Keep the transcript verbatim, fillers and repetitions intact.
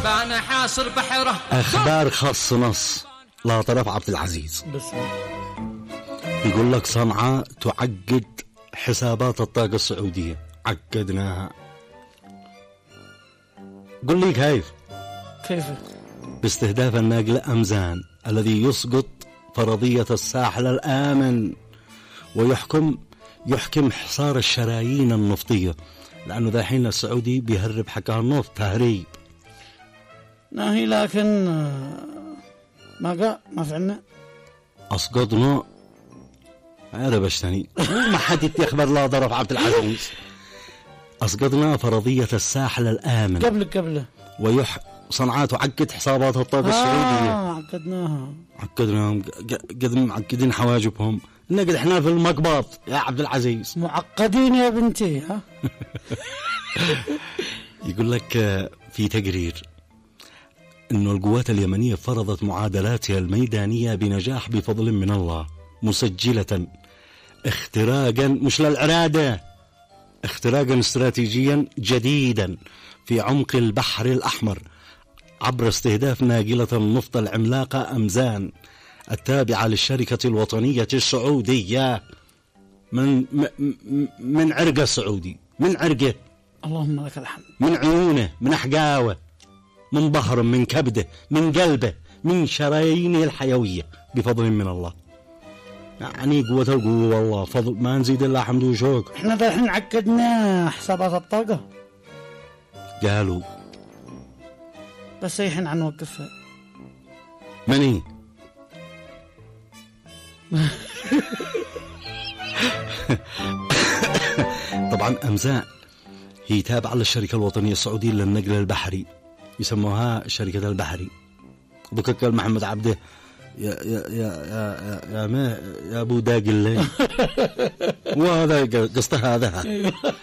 بان حاصر بحره. أخبار خاص نص لا طرف عبد العزيز. بس يقول لك صنعاء تعقد حسابات الطاقة السعودية. عقدناها. قل لي كيف؟ كيف؟ باستهداف الناقل أمزان الذي يسقط فرضية الساحل الآمن ويحكم يحكم حصار الشرايين النفطية، لأنه ذا حين السعودي بيهرب حقها النفط تهريب. ناهي لكن ما قا ما فعلنا أسقطنا هذا بشتني ما حد يتخبر لا ضرب عبد العزيز. أسقطنا فرضية الساحل الآمن قبل قبله ويح صنعاء تعقد حسابات الطاقة آه السعودية. عقدناها عقدناهم قد معقدين حواجبهم. نقد احنا في المقبض يا عبد العزيز. معقدين يا بنتي. ها يقول لك في تقرير إنه القوات اليمنية فرضت معادلاتها الميدانية بنجاح بفضل من الله، مسجلة اختراقا مش للعرادة، اختراقا استراتيجيا جديدا في عمق البحر الأحمر عبر استهداف ناقلة النفط العملاقة أمزان التابعة للشركة الوطنية السعودية من من عرقه السعودي، من عرقه، اللهم لك الحمد، من عيونه، من أحقاوه، من ظهره، من كبده، من قلبه، من شرايينه الحيوية بفضل من الله. يعني قوة القوة والله، فضل ما نزيد إلا حمد وشوك. احنا الحين عقدنا حسابات الطاقة قالوا بس الحين عنوقفها. مني طبعا أمزان هي تابعة للشركة الوطنية السعودية للنقل البحري، يسموها شركة البحري. بكك محمد عبده يا يا يا يا يا, ما يا ابو داق الليل وهذا قصته هذا